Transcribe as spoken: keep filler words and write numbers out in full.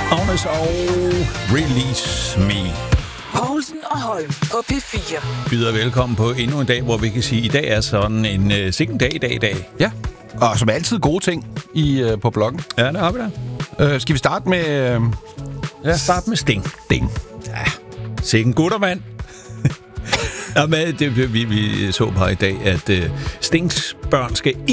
Agnes og Release Me. Poulsen og Holm på P fire. Byder velkommen på endnu en dag, hvor vi kan sige, at i dag er sådan en uh, sikken dag i dag i dag. Ja, og som altid gode ting i, uh, på bloggen. Ja, det har vi da. Uh, skal vi starte med... Uh, Lad os starte med Sting. Sting. Ja, sikken guttermand. Ja, men det, vi, vi så bare i dag, at uh, Stings børn skal